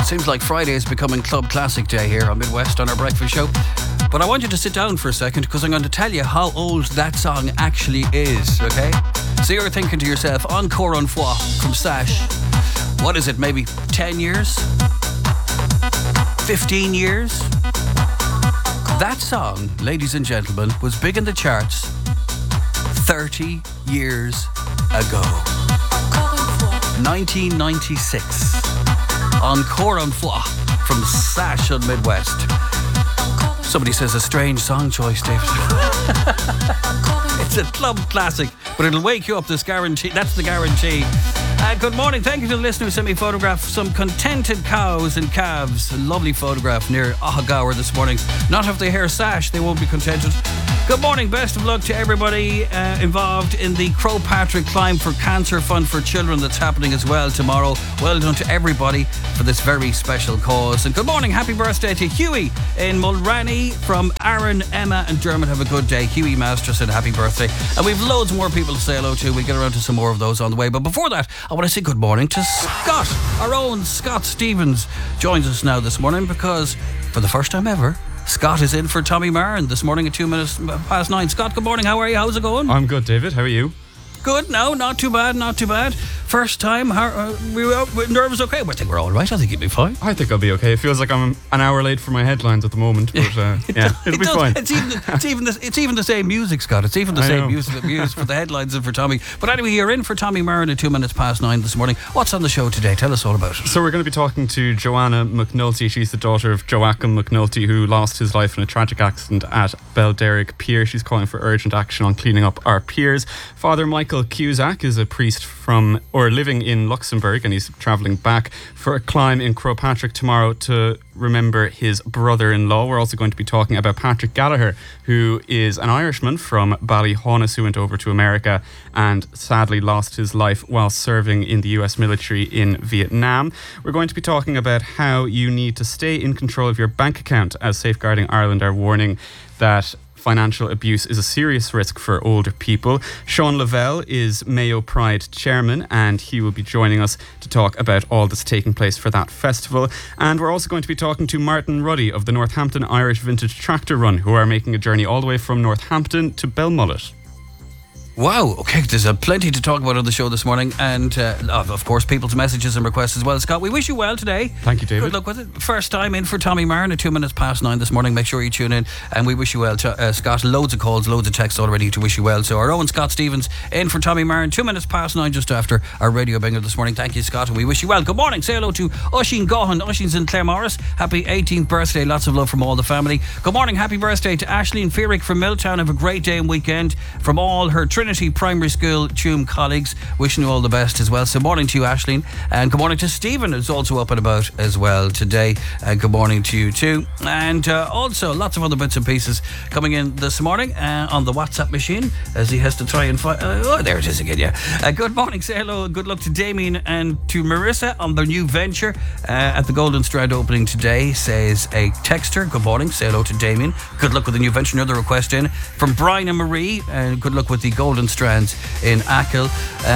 Seems like Friday is becoming Club Classic Day here on Midwest on our breakfast show. But I want you to sit down for a second because I'm going to tell you how old that song actually is, okay? So you're thinking to yourself, Encore une fois from Sash. What is it, maybe 10 years? 15 years? That song, ladies and gentlemen, was big in the charts 30 years ago. 1996. Encore une fois from Sash on Midwest. Somebody says a strange song choice, David. It's a club classic, but it'll wake you up, this guarantee. That's the guarantee. Good morning. Thank you to the listener who sent me a photograph of some contented cows and calves. A lovely photograph near Ahagaur this morning. Not if they hear Sash, they won't be contented. Good morning. Best of luck to everybody involved in the Croagh Patrick Climb for Cancer Fund for Children that's happening as well tomorrow. Well done to everybody for this very special cause. And good morning. Happy birthday to Huey in Mulranny from Aaron, Emma and Dermot. Have a good day. Huey Master said happy birthday. And we've loads more people to say hello to. We'll get around to some more of those on the way. But before that, I want to say good morning to Scott. Our own Scott Stevens joins us now this morning because for the first time ever, Scott is in for Tommy Marin this morning at 2 minutes past 9. Scott, good morning. How are you? How's it going? I'm good, David. How are you? Good. No, not too bad. Not too bad. First time. We were nervous. Okay. I think we're all right. I think you'll be fine. I think I'll be okay. It feels like I'm an hour late for my headlines at the moment, but yeah, it'll be fine. It's even the same music, Scott. It's even the same music that we use for the headlines and for Tommy. But anyway, you're in for Tommy Marin at 2 minutes past 9 this morning. What's on the show today? Tell us all about it. So we're going to be talking to Joanna McNulty. She's the daughter of Joachim McNulty, who lost his life in a tragic accident at Belderrick Pier. She's calling for urgent action on cleaning up our piers. Father Michael Cusack is a priest living in Luxembourg, and he's travelling back for a climb in Croagh Patrick tomorrow to remember his brother-in-law. We're also going to be talking about Patrick Gallagher, who is an Irishman from Ballyhaunis who went over to America and sadly lost his life while serving in the US military in Vietnam. We're going to be talking about how you need to stay in control of your bank account, as Safeguarding Ireland are warning that financial abuse is a serious risk for older people. Sean Lavelle is Mayo Pride chairman, and he will be joining us to talk about all that's taking place for that festival. And we're also going to be talking to Martin Ruddy of the Northampton Irish Vintage Tractor Run, who are making a journey all the way from Northampton to Belmullet. Wow, okay, there's plenty to talk about on the show this morning, and of course people's messages and requests as well. Scott, we wish you well today. Thank you, David. Good luck with it. First time in for Tommy Marin at 2 minutes past 9 this morning. Make sure you tune in, and we wish you well. Scott, loads of calls, loads of texts already to wish you well. So our own Scott Stevens in for Tommy Marin, 2 minutes past 9, just after our radio bingo this morning. Thank you, Scott, and we wish you well. Good morning. Say hello to Oisín Gohan. Oisín's in Claremorris. Happy 18th birthday. Lots of love from all the family. Good morning. Happy birthday to Aisling Fearick from Milltown. Have a great day and weekend from all her Trinity Primary School Tuam colleagues. Wishing you all the best as well. So morning to you, Aisling, and good morning to Stephen, who's also up and about as well today. Good morning to you too. And also lots of other bits and pieces coming in this morning on the WhatsApp machine, as he has to try and find there it is again. Yeah. Good morning. Say hello and good luck to Damien and to Marissa on their new venture at the Golden Strand opening today, says a texter. Good morning. Say hello to Damien. Good luck with the new venture. Another request in from Brian and Marie, and good luck with the Golden Strands in Achill.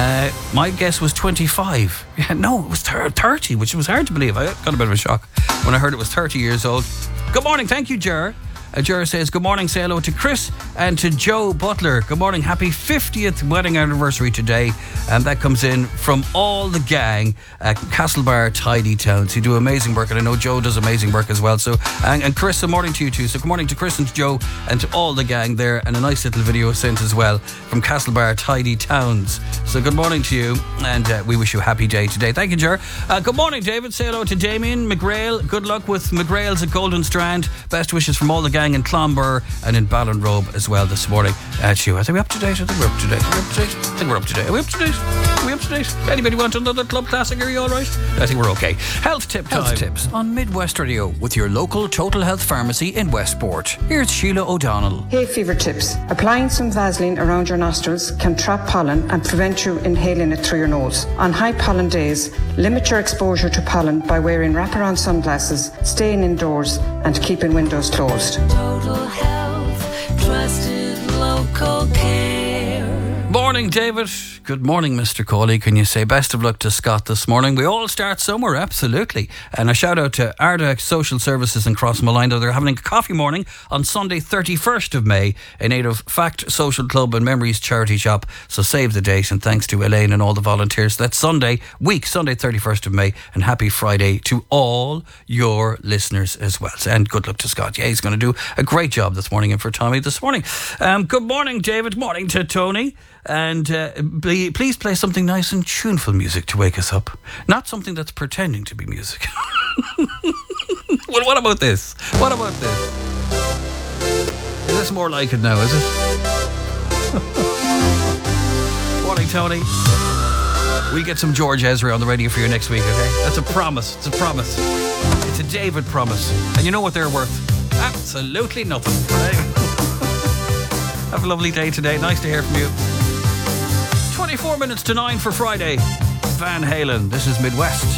My guess was 25. Yeah, no, it was 30, which was hard to believe. I got a bit of a shock when I heard it was 30 years old. Good morning. Thank you, Ger. Ger says, good morning, say hello to Chris and to Joe Butler. Good morning, happy 50th wedding anniversary today. And that comes in from all the gang at Castlebar Tidy Towns, who do amazing work. And I know Joe does amazing work as well. So, and Chris, good morning to you too. So good morning to Chris and to Joe and to all the gang there. And a nice little video sent as well from Castlebar Tidy Towns. So good morning to you, and we wish you a happy day today. Thank you, Ger. Good morning, David. Say hello to Damien McGrail. Good luck with McGrail's at Golden Strand. Best wishes from all the gang in Clonbur and in Ballinrobe as well this morning. To you. I think we're up to date. I think we're up to date. Are we up to date? Anybody want another club classic? Are you all right? I think we're okay. Health tip time. Health tips on Midwest Radio with your local Total Health Pharmacy in Westport. Here's Sheila O'Donnell. Hay fever tips. Applying some Vaseline around your nostrils can trap pollen and prevent you inhaling it through your nose. On high pollen days, limit your exposure to pollen by wearing wraparound sunglasses, staying indoors and keeping windows closed. Total Health, trusted local care. Morning, David. Good morning, Mr. Cawley. Can you say best of luck to Scott this morning? We all start somewhere, absolutely. And a shout out to Arda Social Services in Crossmolina. They're having a coffee morning on Sunday 31st of May in aid of Fact Social Club and Memories Charity Shop. So save the date, and thanks to Elaine and all the volunteers. That's Sunday 31st of May, and happy Friday to all your listeners as well. And good luck to Scott. Yeah, he's going to do a great job this morning and for Tommy this morning. Good morning, David. Morning to Tony. And please play something nice and tuneful music to wake us up. Not something that's pretending to be music. Well, what about this? What about this? Is this more like it now, is it? Morning, Tony. We get some George Ezra on the radio for you next week, okay? That's a promise. It's a promise. It's a David promise. And you know what they're worth? Absolutely nothing. Right? Have a lovely day today. Nice to hear from you. 24 minutes to 9 for Friday. Van Halen. This is Midwest.